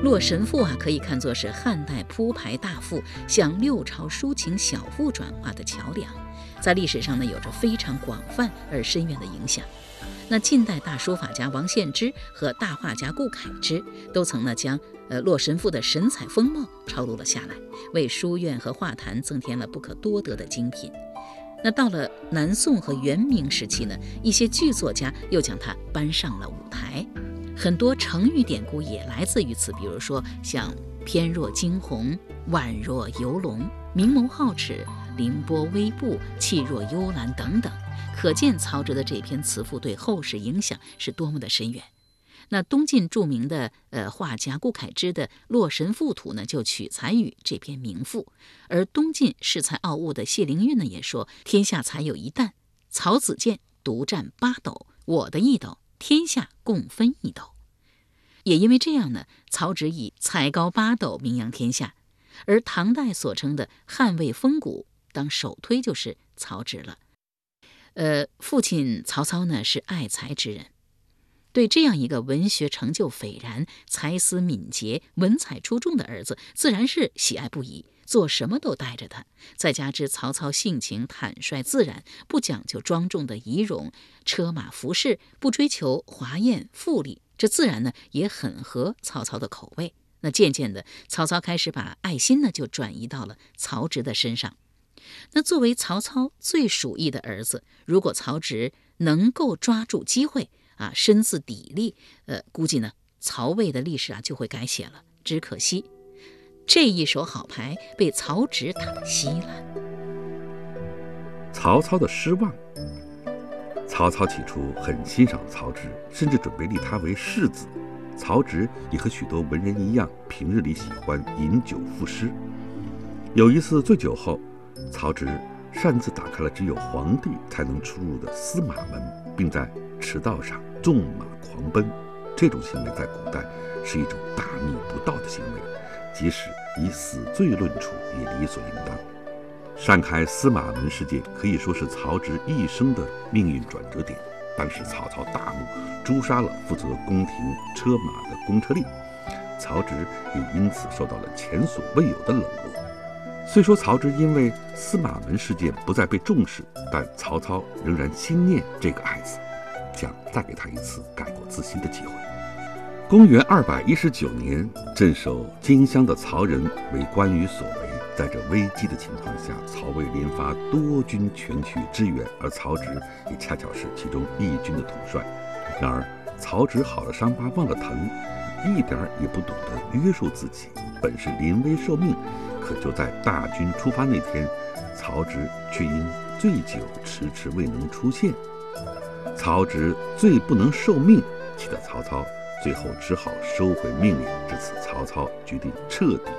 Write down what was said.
洛神赋啊，可以看作是汉代铺排大赋向六朝抒情小赋转化的桥梁，在历史上呢有着非常广泛而深远的影响。那近代大书法家王献之和大画家顾恺之都曾呢将洛神赋的神采风貌抄录了下来，为书院和画坛增添了不可多得的精品。那到了南宋和元明时期呢，一些剧作家又将它搬上了舞台，很多成语典故也来自于此，比如说像翩若惊鸿、宛若游龙、明眸皓齿、凌波微步、气若幽兰等等，可见曹植的这篇词赋对后世影响是多么的深远。那东晋著名的画家顾恺之的《洛神赋图》呢，就取材于这篇名赋。而东晋恃才傲物的谢灵运呢，也说天下才有一担，曹子建独占8斗，我的1斗，天下共分1斗。也因为这样呢，曹植以才高8斗名扬天下。而唐代所称的汉魏风骨，当首推就是曹植了。父亲曹操呢是爱才之人，对这样一个文学成就斐然、才思敏捷、文采出众的儿子，自然是喜爱不已，做什么都带着他。再加之曹操性情坦率自然，不讲究庄重的仪容、车马服饰，不追求华艳富丽，这自然呢也很合曹操的口味。那渐渐的，曹操开始把爱心呢就转移到了曹植的身上。那作为曹操最属意的儿子，如果曹植能够抓住机会身自砥砺，估计呢曹魏的历史就会改写了。只可惜这一手好牌被曹植打得稀烂。 曹操的失望。曹操起初很欣赏曹植，甚至准备立他为世子。曹植也和许多文人一样，平日里喜欢饮酒赋诗。有一次醉酒后，曹植擅自打开了只有皇帝才能出入的司马门，并在驰道上纵马狂奔。这种行为在古代是一种大逆不道的行为，即使以死罪论处也理所应当。擅开司马门事件可以说是曹植一生的命运转折点。当时曹操大怒，诛杀了负责宫廷车马的公车吏，曹植也因此受到了前所未有的冷落。虽说曹植因为司马门事件不再被重视，但曹操仍然心念这个爱子，想再给他一次改过自新的机会。公元219年，镇守荆襄的曹仁为关羽所为，在这危机的情况下，曹魏连发多军前去支援，而曹植也恰巧是其中一军的统帅。然而曹植好了伤疤忘了疼，一点也不懂得约束自己，本是临危受命，可就在大军出发那天，曹植却因醉酒迟迟未能出现。曹植最不能受命，气得曹操最后只好收回命令。至此，曹操决定彻底